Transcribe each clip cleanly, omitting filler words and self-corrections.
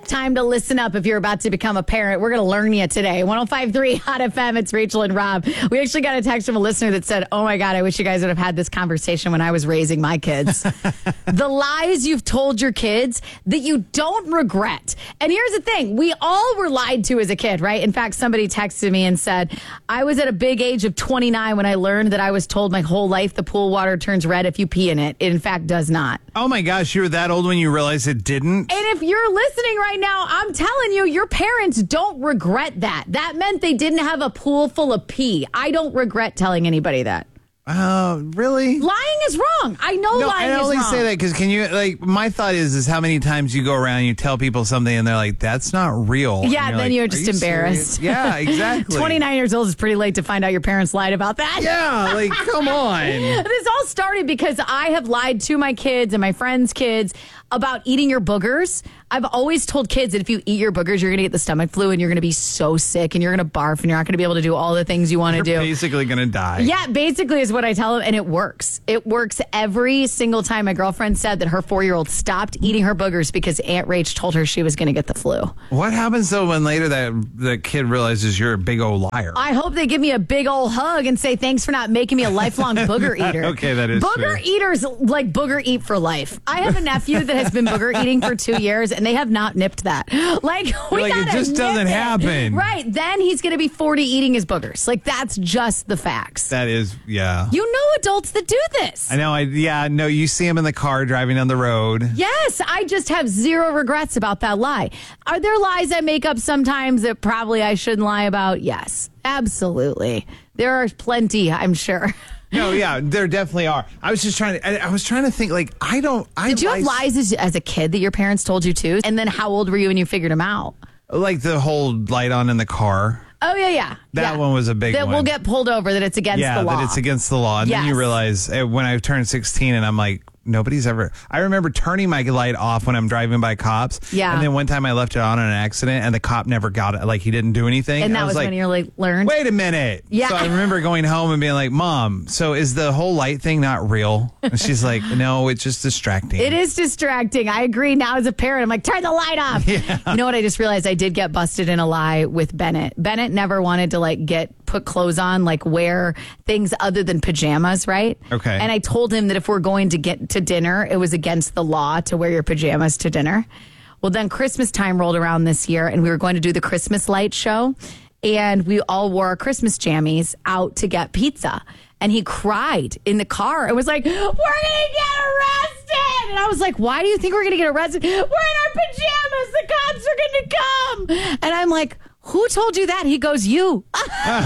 time to listen up if you're about to become a parent. We're going to learn you today. 105.3 Hot FM. It's Rachel and Rob. We actually got a text from a listener that said, oh my God, I wish you guys would have had this conversation when I was raising my kids. The lies you've told your kids that you don't regret. And here's the thing. We all were lied to as a kid, right? In fact, somebody texted me and said, I was at a big age of 29 when I learned that I was told my whole life the pool water turns red if you pee in it. It in fact does not. Oh my gosh, you were that old when you realized it didn't? And if you're listening right now, I'm telling you, your parents don't regret that. That meant they didn't have a pool full of pee. I don't regret telling anybody that. Really? Lying is wrong. I know lying is wrong. I only say that because my thought is how many times you go around and you tell people something and they're like, that's not real. Yeah, then you're just embarrassed. Serious? Yeah, exactly. 29 years old is pretty late to find out your parents lied about that. Yeah, come on. This all started because I have lied to my kids and my friends' kids about eating your boogers. I've always told kids that if you eat your boogers, you're going to get the stomach flu and you're going to be so sick and you're going to barf and you're not going to be able to do all the things you want to do. You're basically going to die. Yeah, basically is what I tell them, and it works. It works every single time. My girlfriend said that her 4-year-old stopped eating her boogers because Aunt Rach told her she was going to get the flu. What happens, though, when later the kid realizes you're a big old liar? I hope they give me a big old hug and say, thanks for not making me a lifelong booger eater. Okay, that is Booger true. Eaters like booger eat for life. I have a nephew that has been booger eating for 2 years, and they have not nipped that. It just doesn't happen. Right. Then he's going to be 40 eating his boogers. That's just the facts. That is, yeah. You know adults that do this. I know. No, you see him in the car driving down the road. Yes. I just have zero regrets about that lie. Are there lies I make up sometimes that probably I shouldn't lie about? Yes, absolutely. There are plenty, I'm sure. No, yeah, there definitely are. I was just trying to think, Did you have lies as a kid that your parents told you to? And then how old were you when you figured them out? Like the whole light on in the car. Oh, yeah. That one was a big one. That we'll get pulled over, that it's against the law. Yeah, that it's against the law. And then you realize when I turned 16 and I'm like, nobody's ever... I remember turning my light off when I'm driving by cops. Yeah. And then one time I left it on in an accident and the cop never got it. He didn't do anything. And that was when you learned? Wait a minute. Yeah. So I remember going home and being like, Mom, so is the whole light thing not real? And she's like, no, it's just distracting. It is distracting. I agree. Now as a parent, I'm like, turn the light off. Yeah. You know what? I just realized I did get busted in a lie with Bennett. Bennett never wanted to put clothes on, wear things other than pajamas, right? Okay. And I told him that if we're going to get to dinner, it was against the law to wear your pajamas to dinner. Well, then Christmas time rolled around this year and we were going to do the Christmas light show and we all wore our Christmas jammies out to get pizza. And he cried in the car and was like, we're going to get arrested. And I was like, why do you think we're going to get arrested? We're in our pajamas. The cops are going to come. And I'm like, who told you that? He goes, you. All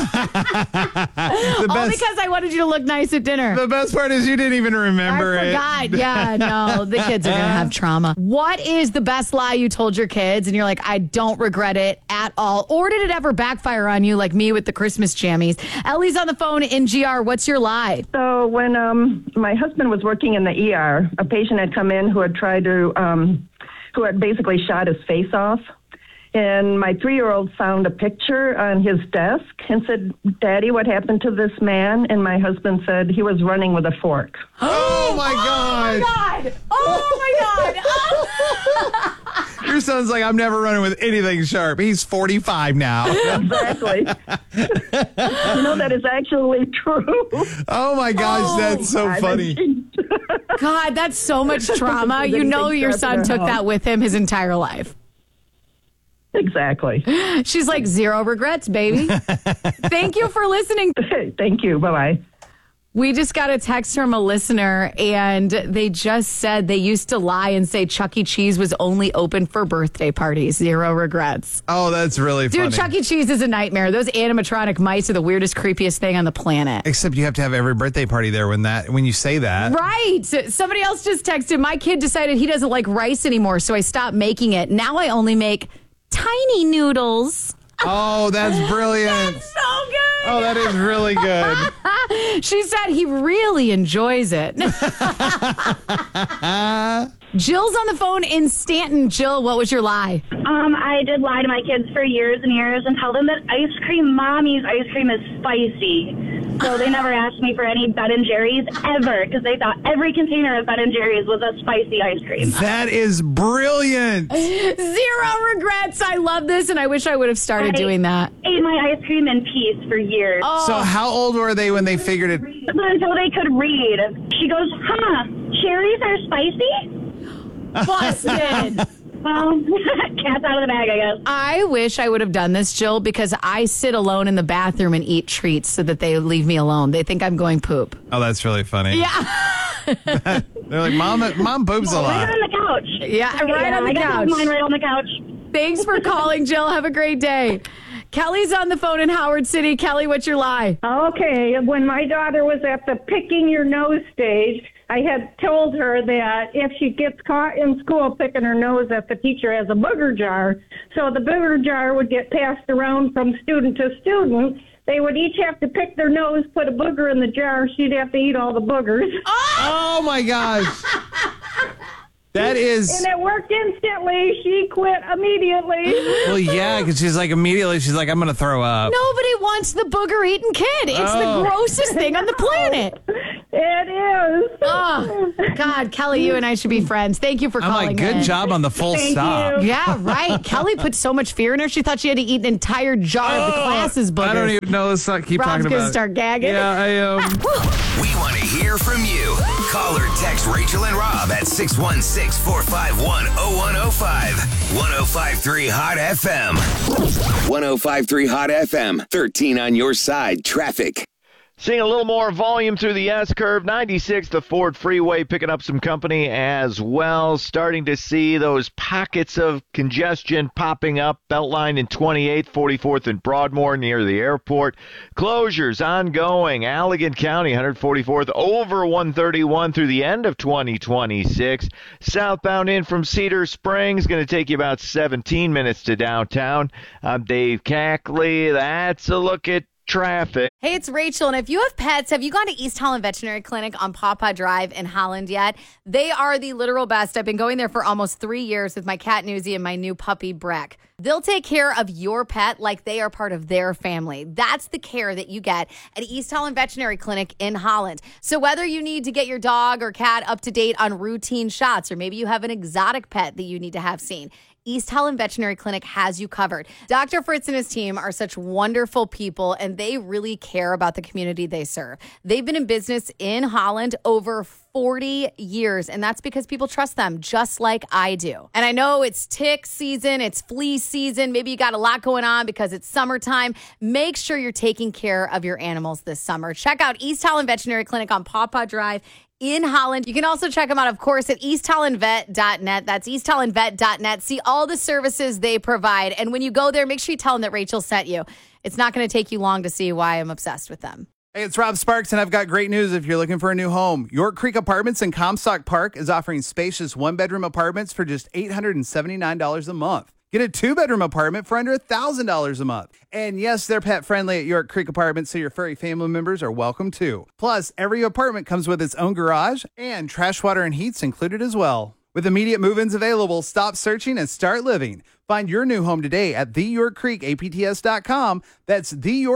because I wanted you to look nice at dinner. The best part is you didn't even remember it. I forgot. Yeah, no, the kids are going to have trauma. What is the best lie you told your kids? And you're like, I don't regret it at all. Or did it ever backfire on you like me with the Christmas jammies? Ellie's on the phone in GR. What's your lie? So when my husband was working in the ER, a patient had come in who had who had basically shot his face off. And my 3-year-old found a picture on his desk and said, Daddy, what happened to this man? And my husband said he was running with a fork. Oh, my God. Oh, my God. Your son's like, I'm never running with anything sharp. He's 45 now. Exactly. That is actually true. Oh, my gosh. That's so funny. God, that's so much trauma. You know your son took that with him his entire life. Exactly. She's like, 0 regrets, baby. Thank you for listening. Thank you. Bye-bye. We just got a text from a listener, and they just said they used to lie and say Chuck E. Cheese was only open for birthday parties. 0 regrets. Oh, that's really funny. Dude, Chuck E. Cheese is a nightmare. Those animatronic mice are the weirdest, creepiest thing on the planet. Except you have to have every birthday party there when you say that. Right. Somebody else just texted, my kid decided he doesn't like rice anymore, so I stopped making it. Now I only make tiny noodles. Oh, that's brilliant. That's so good. Oh, that is really good. She said he really enjoys it. Jill's on the phone in Stanton. Jill, what was your lie? I did lie to my kids for years and years and tell them that mommy's ice cream is spicy. So they never asked me for any Ben & Jerry's ever because they thought every container of Ben & Jerry's was a spicy ice cream. That is brilliant. 0 regrets. I love this, and I wish I would have started doing that. Ate my ice cream in peace for years. So how old were they when they figured it? Until they could read. She goes, cherries are spicy? Busted. Well, cat's out of the bag, I guess. I wish I would have done this, Jill, because I sit alone in the bathroom and eat treats so that they leave me alone. They think I'm going poop. Oh, that's really funny. Yeah. They're like, Mom poops a lot. Right on the couch. Yeah, right on the I got couch. mine right on the couch. Thanks for calling, Jill. Have a great day. Kelly's on the phone in Howard City. Kelly, what's your lie? Okay, when my daughter was at the picking your nose stage, I had told her that if she gets caught in school picking her nose, that the teacher has a booger jar. So the booger jar would get passed around from student to student. They would each have to pick their nose, put a booger in the jar. She'd have to eat all the boogers. Oh my gosh. That is. And it worked instantly. She quit immediately. Well, yeah, because she's like, I'm going to throw up. Nobody wants the booger-eating kid. It's the grossest thing on the planet. It is. Oh, God, Kelly, you and I should be friends. Thank you for I'm calling like, good in. job on the full Thank stop. you. Yeah, right. Kelly put so much fear in her, she thought she had to eat an entire jar of the class's boogers. I don't even know. Let's not keep Rob's talking about gonna it. start gagging. Yeah, I am. We want to hear from you. Call or text Rachel and Rob at 616-451-0105. 105.3 Hot FM. 105.3 Hot FM. 13 on your side. Traffic. Seeing a little more volume through the S-curve. 96, the Ford Freeway picking up some company as well. Starting to see those pockets of congestion popping up. Beltline in 28th, 44th and Broadmoor near the airport. Closures ongoing. Allegan County, 144th over 131 through the end of 2026. Southbound in from Cedar Springs, going to take you about 17 minutes to downtown. I'm Dave Cackley. That's a look at traffic. Hey, it's Rachel, and if you have pets, have you gone to East Holland Veterinary Clinic on Pawpaw Drive in Holland yet? They are the literal best. I've been going there for almost 3 years with my cat Newsy and my new puppy Breck. They'll take care of your pet like they are part of their family. That's the care that you get at East Holland Veterinary Clinic in Holland. So whether you need to get your dog or cat up to date on routine shots, or maybe you have an exotic pet that you need to have seen, East Holland Veterinary Clinic has you covered. Dr. Fritz and his team are such wonderful people, and they really care about the community they serve. They've been in business in Holland over 40 years, and that's because people trust them just like I do. And I know it's tick season, it's flea season, maybe you got a lot going on because it's summertime. Make sure you're taking care of your animals this summer. Check out East Holland Veterinary Clinic on Pawpaw Drive in Holland. You can also check them out, of course, at easthollandvet.net. That's easthollandvet.net. See all the services they provide. And when you go there, make sure you tell them that Rachel sent you. It's not going to take you long to see why I'm obsessed with them. Hey, it's Rob Sparks, and I've got great news if you're looking for a new home. York Creek Apartments in Comstock Park is offering spacious one-bedroom apartments for just $879 a month. Get a 2-bedroom apartment for under $1,000 a month. And yes, they're pet-friendly at York Creek Apartments, so your furry family members are welcome too. Plus, every apartment comes with its own garage, and trash, water, and heat's included as well. With immediate move-ins available, stop searching and start living. Find your new home today at theyorkcreekapts.com. That's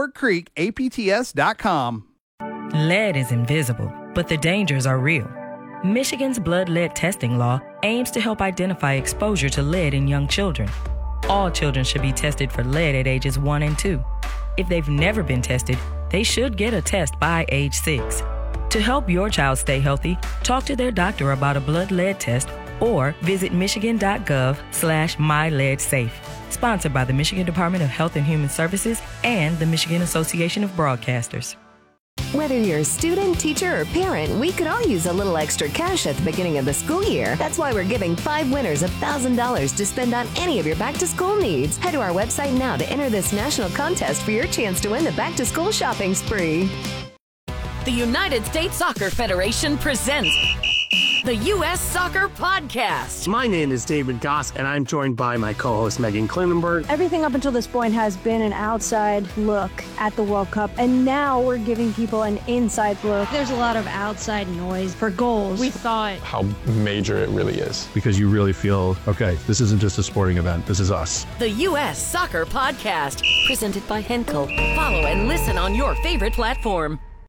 theyorkcreekapts.com. Lead is invisible, but the dangers are real. Michigan's blood lead testing law aims to help identify exposure to lead in young children. All children should be tested for lead at ages 1 and 2. If they've never been tested, they should get a test by age 6. To help your child stay healthy, talk to their doctor about a blood lead test or visit michigan.gov/myleadsafe. Sponsored by the Michigan Department of Health and Human Services and the Michigan Association of Broadcasters. Whether you're a student, teacher, or parent, we could all use a little extra cash at the beginning of the school year. That's why we're giving 5 winners $1,000 to spend on any of your back-to-school needs. Head to our website now to enter this national contest for your chance to win the back-to-school shopping spree. The United States Soccer Federation presents the U.S. Soccer Podcast. My name is David Goss, and I'm joined by my co-host Megan Klinenberg. Everything up until this point has been an outside look at the World Cup, and now we're giving people an inside look. There's a lot of outside noise for goals. We thought how major it really is, because you really feel, okay, this isn't just a sporting event, this is us. The U.S. Soccer Podcast, presented by Henkel. Follow and listen on your favorite platform.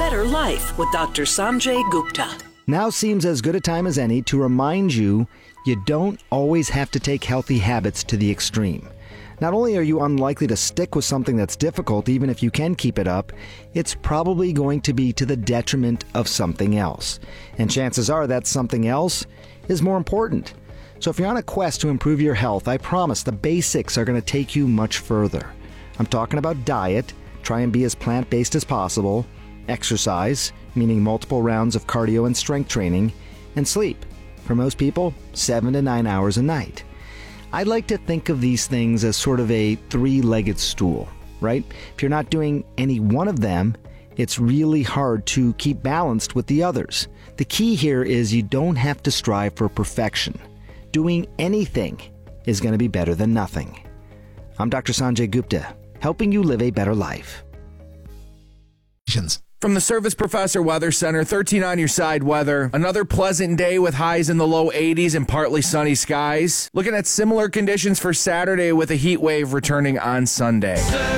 better life with Dr. Sanjay Gupta. Now seems as good a time as any to remind you don't always have to take healthy habits to the extreme. Not only are you unlikely to stick with something that's difficult, even if you can keep it up, it's probably going to be to the detriment of something else. And chances are that something else is more important. So if you're on a quest to improve your health, I promise the basics are going to take you much further. I'm talking about diet, try and be as plant-based as possible, exercise, meaning multiple rounds of cardio and strength training, and sleep. For most people, 7 to 9 hours a night. I'd like to think of these things as sort of a three-legged stool, right? If you're not doing any one of them, it's really hard to keep balanced with the others. The key here is you don't have to strive for perfection. Doing anything is going to be better than nothing. I'm Dr. Sanjay Gupta, helping you live a better life. From the Service Professor Weather Center, 13 on your side weather. Another pleasant day with highs in the low 80s and partly sunny skies. Looking at similar conditions for Saturday with a heat wave returning on Sunday.